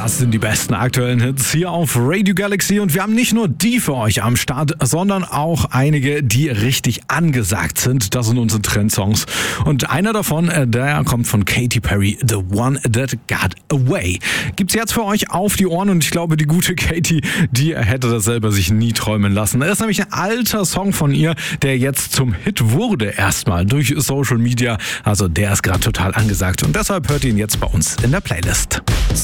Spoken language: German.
Das sind die besten aktuellen Hits hier auf Radio Galaxy und wir haben nicht nur die für euch am Start, sondern auch einige, die richtig angesagt sind. Das sind unsere Trendsongs und einer davon, der kommt von Katy Perry, The One That Got Away. Gibt's jetzt für euch auf die Ohren und ich glaube, die gute Katy, die hätte das selber sich nie träumen lassen. Das ist nämlich ein alter Song von ihr, der jetzt zum Hit wurde erstmal durch Social Media. Also der ist gerade total angesagt und deshalb hört ihr ihn jetzt bei uns in der Playlist.